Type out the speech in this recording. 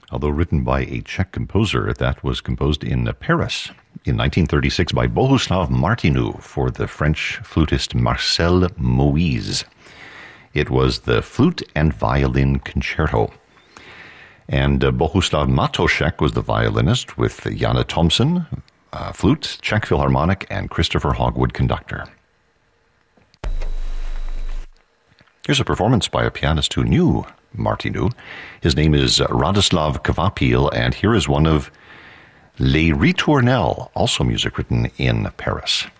although written by a Czech composer. That was composed in Paris in 1936 by Bohuslav Martinu for the French flutist Marcel Moïse. It was the Flute and Violin Concerto. And Bohuslav Matošek was the violinist, with Jana Thompson, flute, Czech Philharmonic, and Christopher Hogwood, conductor. Here's a performance by a pianist who knew Martinu. His name is Radoslav Kvapil, and here is one of Les Ritournelles, also music written in Paris.